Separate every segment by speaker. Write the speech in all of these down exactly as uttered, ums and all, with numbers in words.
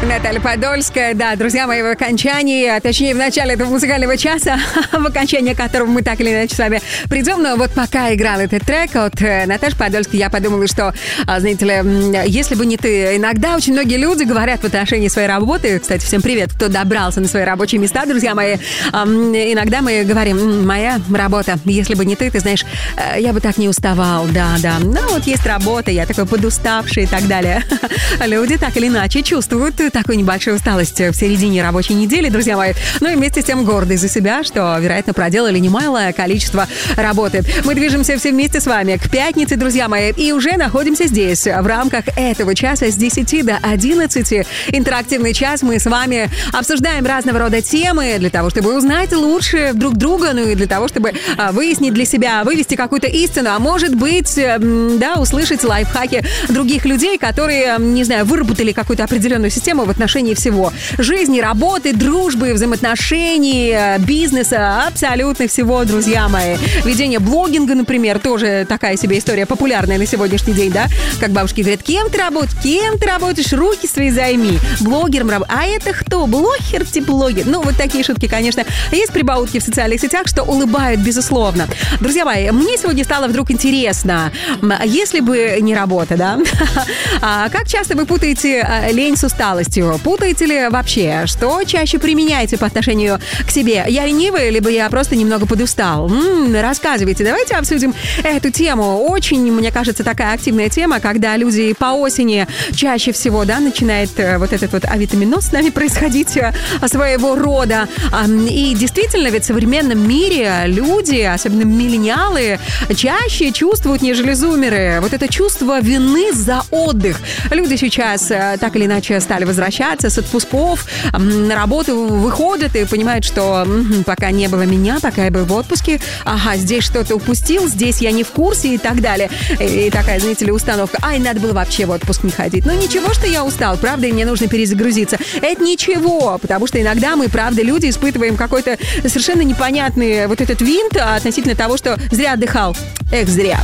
Speaker 1: Наталья Подольская, да, друзья мои, в окончании, а точнее в начале этого музыкального часа, в окончании которого мы так или иначе с вами придем, но вот пока играл этот трек от Наташи Подольской, я подумала, что, знаете ли, если бы не ты, иногда очень многие люди говорят в отношении своей работы, кстати, всем привет, кто добрался на свои рабочие места, друзья мои, иногда мы говорим, моя работа, если бы не ты, ты знаешь, я бы так не уставал, да, да, ну вот есть работа, я такой подуставший и так далее. Люди так или иначе чувствуют такую небольшую усталость в середине рабочей недели, друзья мои. Ну и вместе с тем горды за себя, что, вероятно, проделали немалое количество работы. Мы движемся все вместе с вами к пятнице, друзья мои, и уже находимся здесь в рамках этого часа с десяти до одиннадцати. Интерактивный час. Мы с вами обсуждаем разного рода темы для того, чтобы узнать лучше друг друга, ну и для того, чтобы выяснить для себя, вывести какую-то истину, а может быть, да, услышать лайфхаки других людей, которые, не знаю, выработали какую-то определенную систему в отношении всего. Жизни, работы, дружбы, взаимоотношений, бизнеса, абсолютно всего, друзья мои. Ведение блогинга, например, тоже такая себе история популярная на сегодняшний день, да? Как бабушки говорят, кем ты работаешь, кем ты работаешь, руки свои займи. Блогером работаешь. А это кто? Блогер, типа блогер. Ну, вот такие шутки, конечно. Есть прибаутки в социальных сетях, что улыбают, безусловно. Друзья мои, мне сегодня стало вдруг интересно, если бы не работа, да? А как часто вы путаете лень с усталостью? Путаете ли вообще? Что чаще применяете по отношению к себе? Я ленивый, либо я просто немного подустал? М-м, рассказывайте. Давайте обсудим эту тему. Очень, мне кажется, такая активная тема, когда люди по осени чаще всего, да, начинает вот этот вот авитаминоз с нами происходить своего рода. И действительно, ведь в современном мире люди, особенно миллениалы, чаще чувствуют, нежели зумеры, вот это чувство вины за отдых. Люди сейчас так или иначе стали возвращаться с отпусков, на работу выходят и понимают, что м-м, пока не было меня, пока я был в отпуске, ага, здесь что-то упустил, здесь я не в курсе и так далее. И, и такая, знаете ли, установка, ай, надо было вообще в отпуск не ходить. Ну ничего, что я устал, правда, и мне нужно перезагрузиться. Это ничего, потому что иногда мы, правда, люди испытываем какой-то совершенно непонятный вот этот винт относительно того, что зря отдыхал. Эх, зря.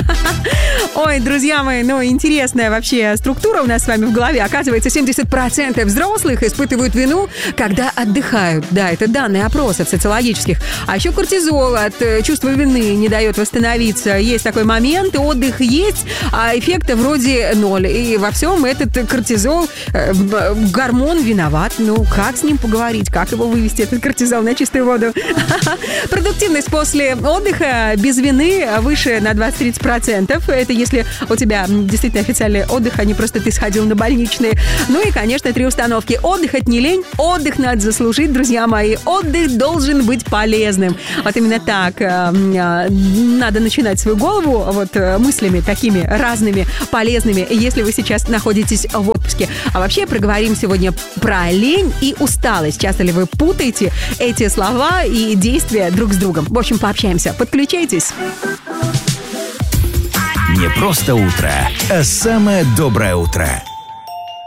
Speaker 1: Ой, друзья мои, ну интересная вообще структура у нас с вами в голове. Оказывается, семьдесят процентов взрослых испытывают вину, когда отдыхают. Да, это данные опросов социологических. А еще кортизол от чувства вины не дает восстановиться. Есть такой момент, отдых есть, а эффекта вроде ноль. И во всем этот кортизол, гормон виноват. Ну, как с ним поговорить? Как его вывести, этот кортизол, на чистую воду? Продуктивность после отдыха без вины выше на двадцать-тридцать процентов. Это если у тебя действительно официальный отдых, а не просто ты сходил на больничные. Ну и, конечно, три установки. Отдых — это не лень, отдых надо заслужить, друзья мои. Отдых должен быть полезным. Вот именно так э, э, надо начинать свою голову вот э, мыслями такими разными, полезными, если вы сейчас находитесь в отпуске. А вообще проговорим сегодня про лень и усталость. Часто ли вы путаете эти слова и действия друг с другом? В общем, пообщаемся. Подключайтесь.
Speaker 2: Не просто утро, а самое доброе утро.